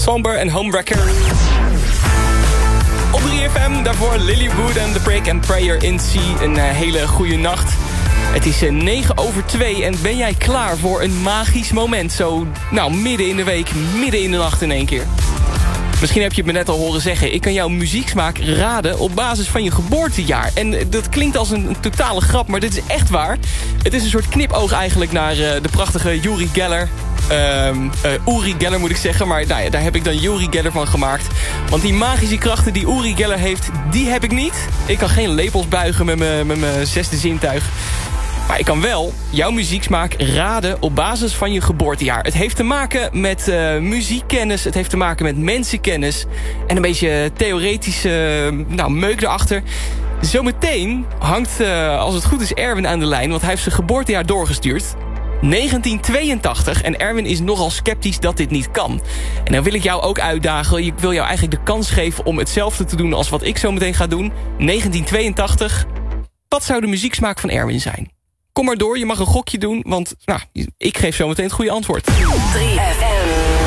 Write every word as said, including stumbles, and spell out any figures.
Somber en Homewrecker. Op drie F M, daarvoor Lilywood en The Break and Prayer in C. Een uh, hele goede nacht. Het is uh, negen over twee en ben jij klaar voor een magisch moment? Zo, nou, midden in de week, midden in de nacht in één keer. Misschien heb je het me net al horen zeggen. Ik kan jouw muzieksmaak raden op basis van je geboortejaar. En dat klinkt als een, een totale grap, maar dit is echt waar. Het is een soort knipoog eigenlijk naar uh, de prachtige Uri Geller. Um, uh, Uri Geller moet ik zeggen, maar nou ja, daar heb ik dan Uri Geller van gemaakt. Want die magische krachten die Uri Geller heeft, die heb ik niet. Ik kan geen lepels buigen met mijn, met mijn zesde zintuig. Maar ik kan wel jouw muzieksmaak raden op basis van je geboortejaar. Het heeft te maken met uh, muziekkennis, het heeft te maken met mensenkennis... en een beetje theoretische uh, nou, meuk erachter. Zometeen hangt, uh, als het goed is, Erwin aan de lijn... want hij heeft zijn geboortejaar doorgestuurd. negentien tweeëntachtig en Erwin is nogal sceptisch dat dit niet kan. En dan wil ik jou ook uitdagen. Ik wil jou eigenlijk de kans geven om hetzelfde te doen... als wat ik zo meteen ga doen. negentien tweeëntachtig. Wat zou de muzieksmaak van Erwin zijn? Kom maar door, je mag een gokje doen, want nou, ik geef zo meteen het goede antwoord. drie F M.